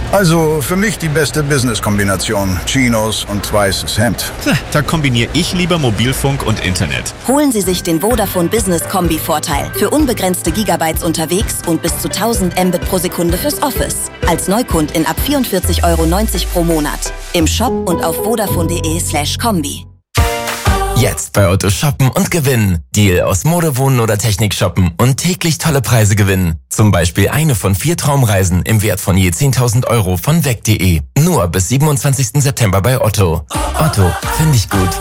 Also für mich die beste Business-Kombination. Chinos und weißes Hemd. Da kombiniere ich lieber Mobilfunk und Internet. Holen Sie sich den Vodafone Business Kombi-Vorteil. Für unbegrenzte Gigabytes unterwegs und bis zu 1000 Mbit pro Sekunde fürs Office. Als Neukundin ab 44,90 € pro Monat. Im Shop und auf vodafone.de/kombi. Jetzt bei Otto shoppen und gewinnen. Deal aus Mode, Wohnen oder Technik shoppen und täglich tolle Preise gewinnen. Zum Beispiel eine von 4 Traumreisen im Wert von je 10.000 € von weg.de. Nur bis 27. September bei Otto. Otto, finde ich gut.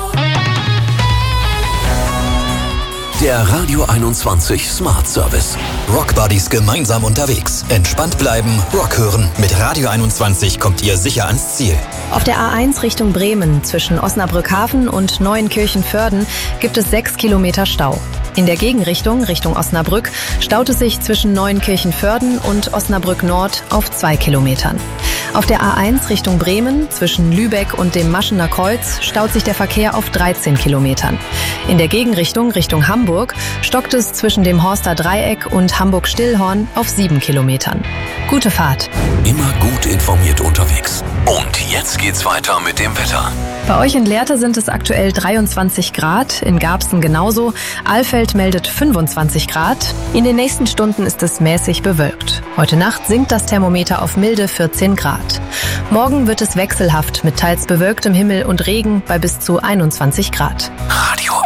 Der Radio 21 Smart Service. Rockbuddies gemeinsam unterwegs. Entspannt bleiben, Rock hören. Mit Radio 21 kommt ihr sicher ans Ziel. Auf der A1 Richtung Bremen zwischen Osnabrück-Hafen und Neuenkirchen-Vörden gibt es 6 Kilometer Stau. In der Gegenrichtung, Richtung Osnabrück, staut es sich zwischen Neuenkirchen-Vörden und Osnabrück-Nord auf 2 Kilometern. Auf der A1 Richtung Bremen zwischen Lübeck und dem Maschener Kreuz staut sich der Verkehr auf 13 Kilometern. In der Gegenrichtung, Richtung Hamburg, stockt es zwischen dem Horster Dreieck und Hamburg-Stillhorn auf 7 Kilometern. Gute Fahrt. Immer gut informiert unterwegs. Und jetzt geht's weiter mit dem Wetter. Bei euch in Lehrte sind es aktuell 23 Grad, in Garbsen genauso. Alfeld meldet 25 Grad. In den nächsten Stunden ist es mäßig bewölkt. Heute Nacht sinkt das Thermometer auf milde 14 Grad. Morgen wird es wechselhaft mit teils bewölktem Himmel und Regen bei bis zu 21 Grad. Radio